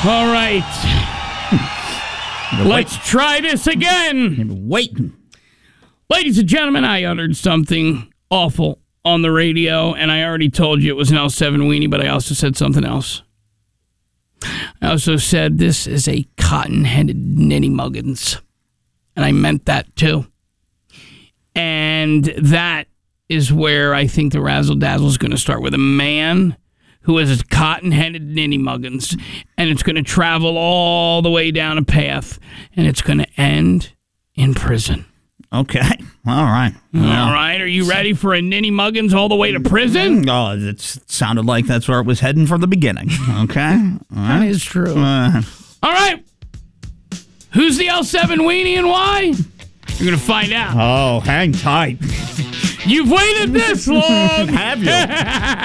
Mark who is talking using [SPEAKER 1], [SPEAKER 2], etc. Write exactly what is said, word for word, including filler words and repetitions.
[SPEAKER 1] All right. Let's try this again.
[SPEAKER 2] Wait.
[SPEAKER 1] Ladies and gentlemen, I uttered something awful on the radio, and I already told you it was an L seven weenie, but I also said something else. I also said this is a cotton-headed ninny muggins, and I meant that too. And that is where I think the razzle-dazzle is going to start, with a man who is a cotton-headed ninny muggins, and it's going to travel all the way down a path, and it's going to end in prison.
[SPEAKER 2] Okay. All right.
[SPEAKER 1] All right. Are you ready for a ninny muggins all the way to prison?
[SPEAKER 2] Oh, it sounded like that's where it was heading from the beginning. Okay. All right.
[SPEAKER 1] That is true.
[SPEAKER 2] Uh,
[SPEAKER 1] all right. Who's the L seven weenie and why? You're going to find out.
[SPEAKER 2] oh, hang tight.
[SPEAKER 1] You've waited this long.
[SPEAKER 2] Have you?